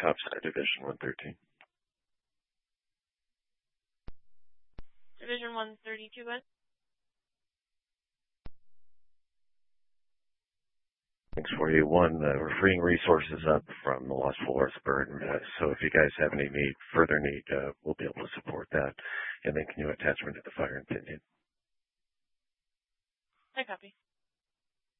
Topside, Division 113. Division 132, bud. Thanks for you. One, we're freeing resources up from the Lost Forest burden. So if you guys have any further need, we'll be able to support that. And then can you attachment to the fire and pinion? I copy.